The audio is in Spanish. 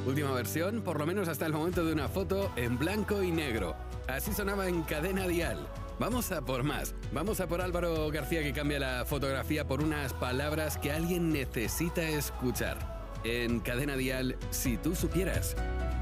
Última versión, por lo menos hasta el momento, de una foto en blanco y negro. Así sonaba en Cadena Dial. Vamos a por más. Vamos a por Álvaro García, que cambia la fotografía por unas palabras que alguien necesita escuchar. En Cadena Dial, Si tú supieras.